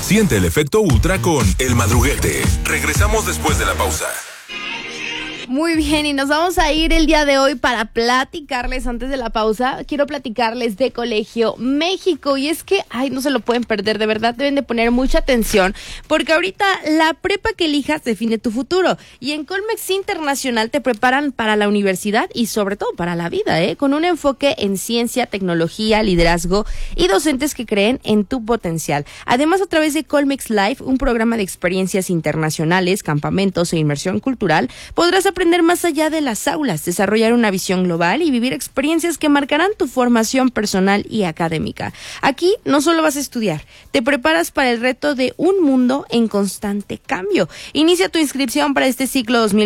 Siente el efecto Ultra con El Madruguete. Regresamos después de la pausa. Muy bien, y nos vamos a ir el día de hoy para platicarles, antes de la pausa, quiero platicarles de Colegio México, y es que, no se lo pueden perder, de verdad deben de poner mucha atención, porque ahorita la prepa que elijas define tu futuro, y en Colmex Internacional te preparan para la universidad y sobre todo para la vida, con un enfoque en ciencia, tecnología, liderazgo y docentes que creen en tu potencial. Además, a través de Colmex Live, un programa de experiencias internacionales, campamentos e inmersión cultural, podrás aprender más allá de las aulas, desarrollar una visión global y vivir experiencias que marcarán tu formación personal y académica. Aquí no solo vas a estudiar, te preparas para el reto de un mundo en constante cambio. Inicia tu inscripción para este ciclo 2020